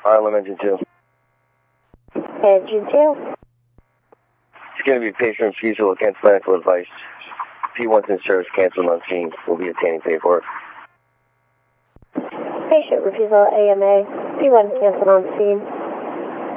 Harlem, Engine 2. Engine 2. It's going to be patient refusal against medical advice. P1's in service canceled on scene. We'll be obtaining paperwork. Patient refusal AMA. P1 canceled on scene.